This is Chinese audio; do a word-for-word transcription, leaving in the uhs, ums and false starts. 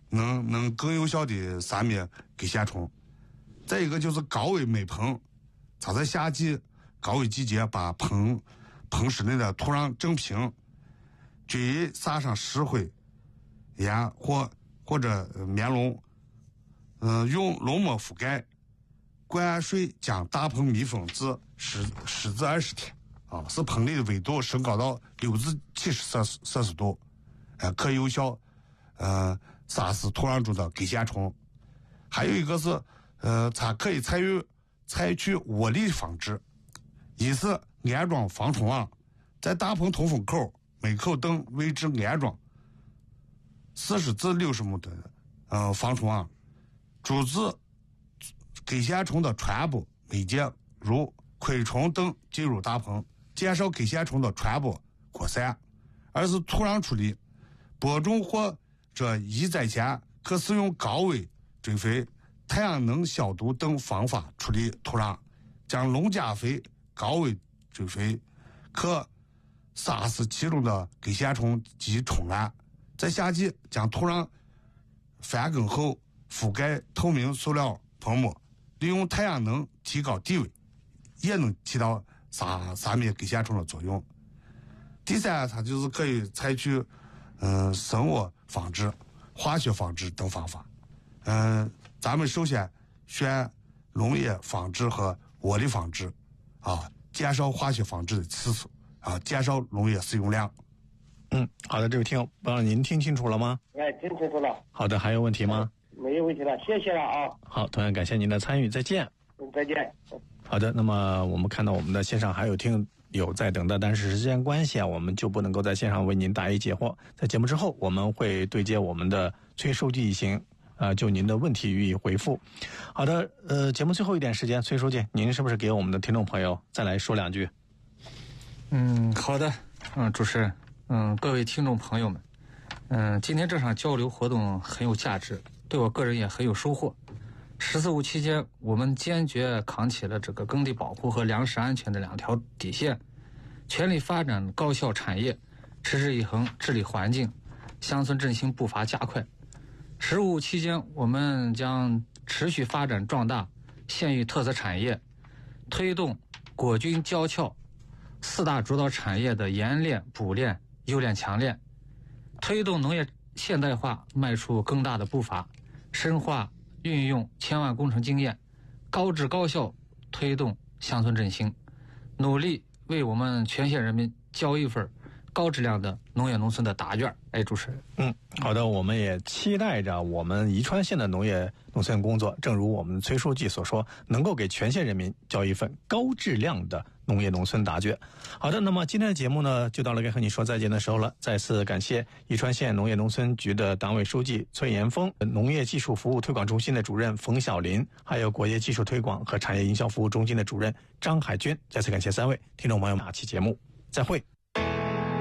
能能更有效的杀灭根线虫。再一个就是高位met棚，它在夏季高位季节把棚棚室内的土壤整平，均匀撒上石灰盐或或者棉笼，嗯、呃，用笼膜覆盖，灌水将大棚密封至十十至二十天啊，使棚内的温度升高到六至七十摄氏摄氏度，呃，可有效呃杀死土壤中的根线虫。还有一个是呃，它可以采用采取窝里防治，一是安装防虫网，在大棚通风口每口等位置安装四十至六十亩的呃防虫网，阻止根线虫的传播媒介如昆虫等进入大棚，减少根线虫的传播扩散。二是土壤处理，播种或者移栽前可使用高温追肥、太阳能消毒等方法处理土壤，将农加肥、高温追肥可杀死其中的根线虫及虫卵。在夏季将土壤翻耕后覆盖透明塑料棚膜，利用太阳能提高地位，也能起到杀杀灭根线虫的作用。第三，它就是可以采取嗯、呃、生物防治、化学防治等方法。嗯、呃，咱们首先选农业防治和窝里防治啊，减少化学防治的次数啊，减少农业使用量。 嗯，好的，这位听友，不知道您听清楚了吗？ 哎，听清楚了。 好的，还有问题吗？ 没有问题了，谢谢了啊。 好，同样感谢您的参与，再见。 嗯，再见。 好的，那么我们看到我们的线上还有听友在等待，但是时间关系啊，我们就不能够在线上为您答疑解惑。在节目之后，我们会对接我们的崔书记一行，呃，就您的问题予以回复。好的，呃，节目最后一点时间，崔书记，您是不是给我们的听众朋友再来说两句？ 嗯，好的，嗯，主持人，嗯，各位听众朋友们，嗯，今天这场交流活动很有价值，对我个人也很有收获。十四五期间，我们坚决扛起了这个耕地保护和粮食安全的两条底线，全力发展高效产业，持之以恒治理环境，乡村振兴步伐加快。十五期间，我们将持续发展壮大县域特色产业，推动果菌胶壳四大主导产业的冶炼、补炼、优炼、强炼，推动农业现代化迈出更大的步伐，深化运用千万工程经验，高质高效推动乡村振兴，努力为我们全县人民交一份高质量的农业农村的答卷。哎，主持人， 嗯，好的，我们也期待着我们宜川县的农业农村工作，正如我们崔书记所说，能够给全县人民交一份高质量的农业农村答卷。好的，那么今天的节目呢，就到了该和你说再见的时候了。再次感谢宜川县农业农村局的党委书记崔延峰，农业技术服务推广中心的主任冯小林，还有国业技术推广和产业营销服务中心的主任张海军。再次感谢三位听众朋友们，下期节目再会。